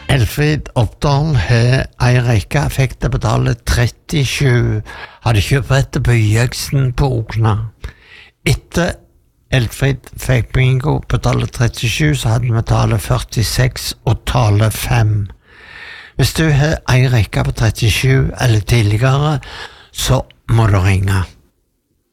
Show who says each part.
Speaker 1: Elfrid Oppdal har ei rekke fikk det betale 37, hadde kjøpt rettet på Jøgsen på Okna. Etter Elfrid fikk bingo betale 37, så hadde vi betale 46 og tale 5. Hvis du har ei rekke på 37 eller tidligere, så må du ringe.